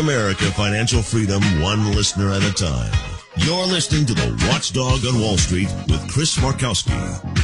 America financial freedom, one listener at a time. You're listening to the Watchdog on Wall Street with Chris Markowski.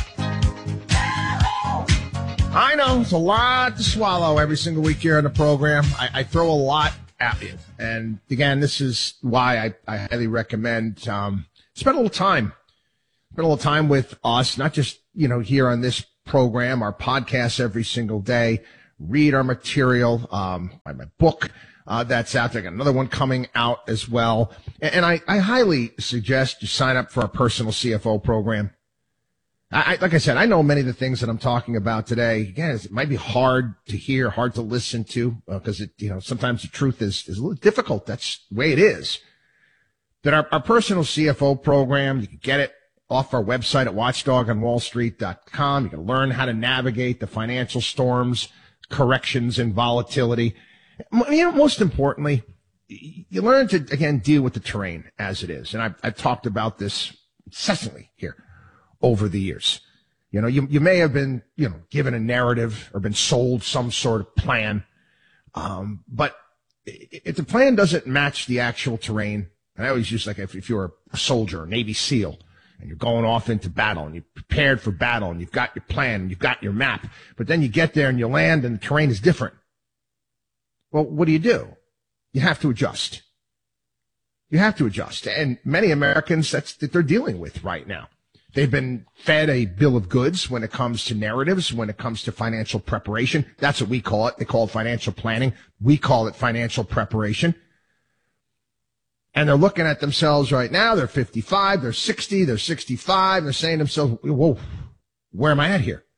I know it's a lot to swallow every single week here on the program. I throw a lot at you. And again, this is why I highly recommend spend a little time. Spend a little time with us, not just, here on this program, our podcast every single day. Read our material, my book that's out there. I got another one coming out as well. And I highly suggest you sign up for our personal CFO program. Like I said, I know many of the things that I'm talking about today. Again, it might be hard to hear, hard to listen to, because sometimes the truth is a little difficult. That's the way it is. But our personal CFO program, you can get it off our website at watchdogonwallstreet.com. You can learn how to navigate the financial storms, corrections, and volatility. Most importantly, you learn to, again, deal with the terrain as it is. And I've talked about this incessantly here over the years. You may have been, given a narrative or been sold some sort of plan. But if the plan doesn't match the actual terrain, and I always use if you're a soldier, a Navy SEAL, and you're going off into battle and you're prepared for battle and you've got your plan and you've got your map, but then you get there and you land and the terrain is different. Well, what do? You have to adjust. You have to adjust. And many Americans, that's what they're dealing with right now. They've been fed a bill of goods when it comes to narratives, when it comes to financial preparation. That's what we call it. They call it financial planning. We call it financial preparation. And they're looking at themselves right now. They're 55, they're 60, they're 65. They're saying to themselves, whoa, where am I at here?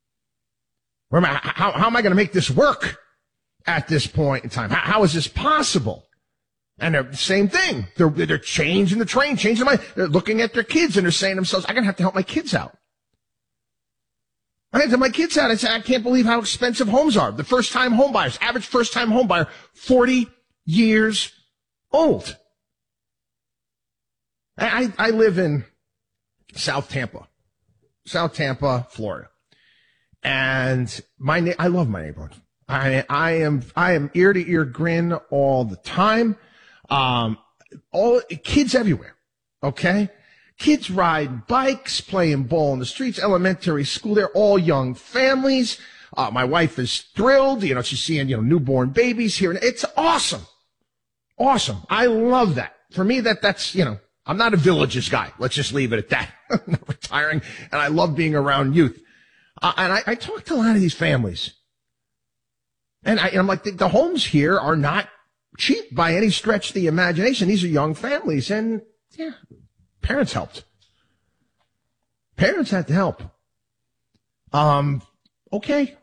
How am I going to make this work at this point in time? How is this possible? And they're the same thing. They're changing the train, changing the mind. They're looking at their kids and they're saying to themselves, I'm going to have to help my kids out. I have to help my kids out. I say, I can't believe how expensive homes are. The first-time home buyers, average first-time home buyer, 40 years old. I live in South Tampa, Florida. And I love my neighborhood. I am ear to ear grin all the time. All kids everywhere. Okay. Kids ride bikes, playing ball in the streets, elementary school. They're all young families. My wife is thrilled. She's seeing, newborn babies here. And it's awesome. Awesome. I love that. For me, that's, I'm not a Villages guy. Let's just leave it at that. I'm not retiring, and I love being around youth. And I talk to a lot of these families. And I'm like, the homes here are not cheap by any stretch of the imagination. These are young families, and parents helped. Parents had to help. Okay,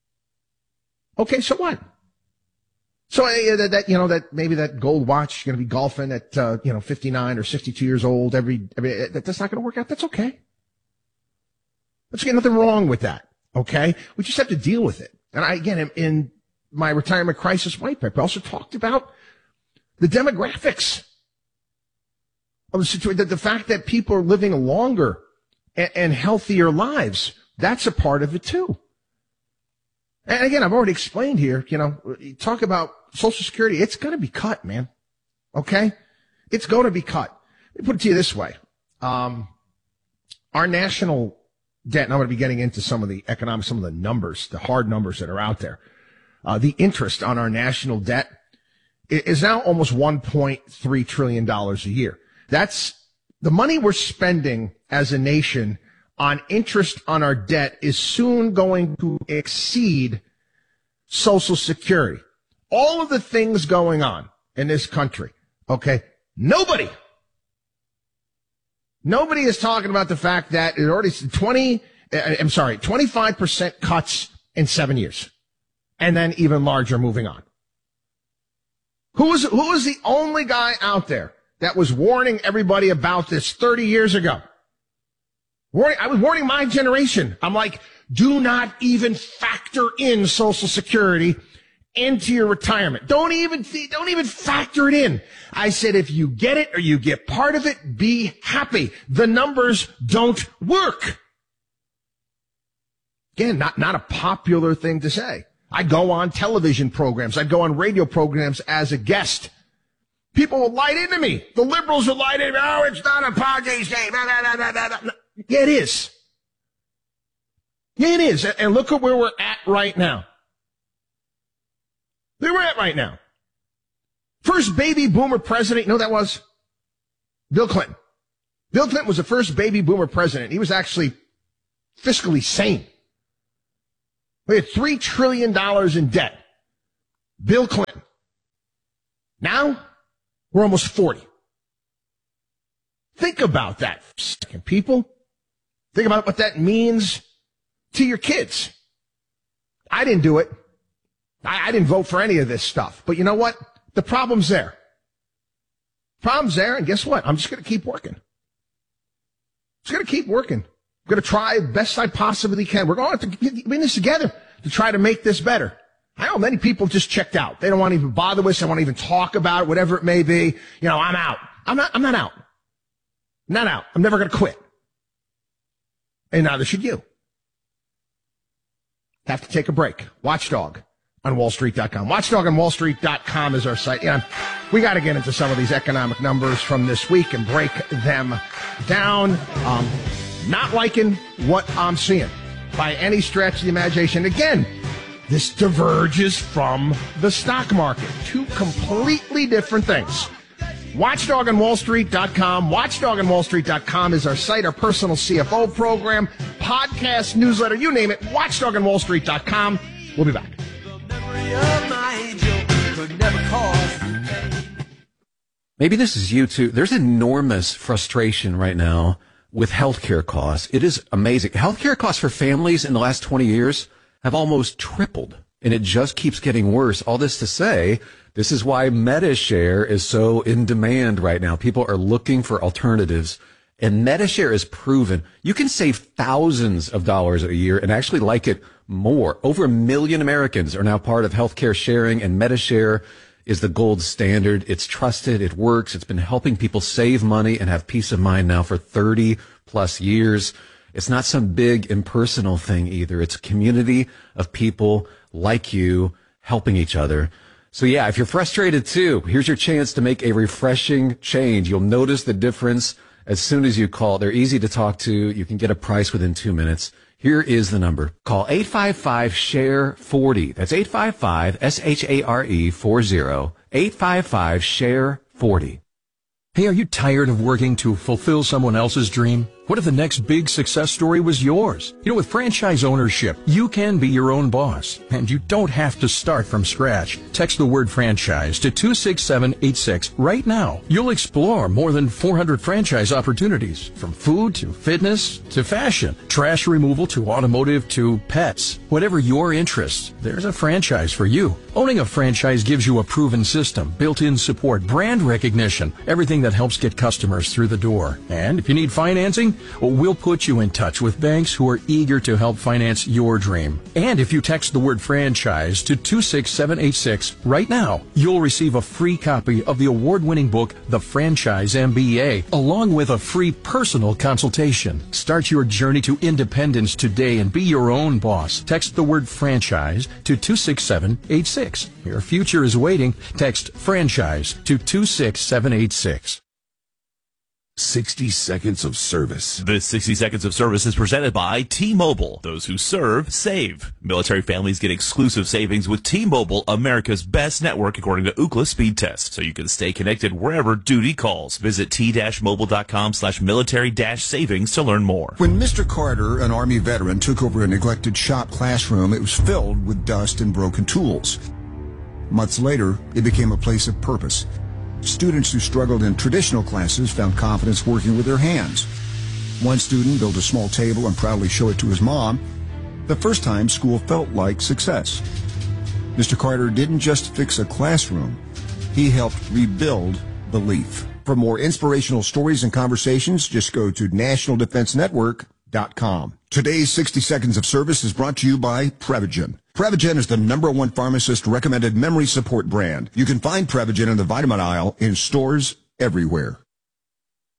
so what? So that maybe that gold watch, you're going to be golfing at 59 or 62 years old that's not going to work out. That's okay. There's nothing wrong with that. Okay, we just have to deal with it. And again, in my retirement crisis white paper, I also talked about the demographics of the situation, the fact that people are living longer and healthier lives. That's a part of it too. And again, I've already explained here, talk about Social Security. It's going to be cut, man. Okay? It's going to be cut. Let me put it to you this way. Our national debt, and I'm going to be getting into some of the economics, some of the numbers, the hard numbers that are out there. The interest on our national debt is now almost $1.3 trillion a year. That's the money we're spending as a nation on interest on our debt is soon going to exceed Social Security. All of the things going on in this country, okay? Nobody is talking about the fact that it already 25% cuts in 7 years. And then even larger moving on. Who was the only guy out there that was warning everybody about this 30 years ago? I was warning my generation. I'm like, do not even factor in Social Security into your retirement. Don't even factor it in. I said, if you get it or you get part of it, be happy. The numbers don't work. Again, not a popular thing to say. I'd go on television programs. I'd go on radio programs as a guest. People would light into me. The liberals would light into me. Oh, it's not a Padres game. Yeah, it is. Yeah, it is. And look at where we're at right now. Where we're at right now. First baby boomer president, you know who that was? Bill Clinton. Bill Clinton was the first baby boomer president. He was actually fiscally sane. We had $3 trillion in debt. Bill Clinton. Now, we're almost 40. Think about that for a second, people. Think about what that means to your kids. I didn't do it. I didn't vote for any of this stuff. But you know what? The problem's there. Problem's there, and guess what? I'm just going to keep working. Just going to keep working. I'm going to try the best I possibly can. We're going to have to get in this together to try to make this better. I know many people just checked out. They don't want to even bother with us. They don't want to even talk about it, whatever it may be. You know, I'm out. I'm not out. I'm not out. I'm never going to quit. And neither should you. Have to take a break. Watchdog on wallstreet.com. Watchdog on wallstreet.com is our site. Yeah, we got to get into some of these economic numbers from this week and break them down. Not liking what I'm seeing by any stretch of the imagination. Again, this diverges from the stock market. Two completely different things. Watchdog on wallstreet.com. Watchdog on wallstreet.com is our site, our personal CFO program, podcast, newsletter, you name it. Watchdog on wallstreet.com. We'll be back. Maybe this is you too. There's enormous frustration right now with healthcare costs. It is amazing. Healthcare costs for families in the last 20 years have almost tripled, and it just keeps getting worse. All this to say, this is why MediShare is so in demand right now. People are looking for alternatives, and MediShare is proven you can save thousands of dollars a year and actually like it more. Over 1 million Americans are now part of healthcare sharing, and MediShare is the gold standard. It's trusted. It works. It's been helping people save money and have peace of mind now for 30 plus years. It's not some big impersonal thing either. It's a community of people like you helping each other. So yeah, if you're frustrated too, here's your chance to make a refreshing change. You'll notice the difference as soon as you call. They're easy to talk to. You can get a price within 2 minutes. Here is the number. Call 855-SHARE-40. That's 855-SHARE-40. 855-SHARE-40. Hey, are you tired of working to fulfill someone else's dream? What if the next big success story was yours? You know, with franchise ownership, you can be your own boss, and you don't have to start from scratch. Text the word franchise to 26786 right now. You'll explore more than 400 franchise opportunities, from food to fitness to fashion, trash removal to automotive to pets. Whatever your interests, there's a franchise for you. Owning a franchise gives you a proven system, built-in support, brand recognition, everything that helps get customers through the door. And if you need financing, well, we'll put you in touch with banks who are eager to help finance your dream. And if you text the word franchise to 26786 right now, you'll receive a free copy of the award-winning book, The Franchise MBA, along with a free personal consultation. Start your journey to independence today and be your own boss. Text the word franchise to 26786. Your future is waiting. Text franchise to 26786. 60 seconds of service. This 60 seconds of service is presented by T-Mobile. Those who serve, save. Military families get exclusive savings with T-Mobile, America's best network according to Ookla speed test, so you can stay connected wherever duty calls. Visit t-mobile.com/military-savings to learn more. When Mr. Carter, an Army veteran, took over a neglected shop classroom, it was filled with dust and broken tools. Months later, it became a place of purpose. Students who struggled in traditional classes found confidence working with their hands. One student built a small table and proudly showed it to his mom. The first time, school felt like success. Mr. Carter didn't just fix a classroom. He helped rebuild belief. For more inspirational stories and conversations, just go to nationaldefensenetwork.com. Today's 60 Seconds of Service is brought to you by Prevagen. Prevagen is the #1 pharmacist-recommended memory support brand. You can find Prevagen in the vitamin aisle in stores everywhere.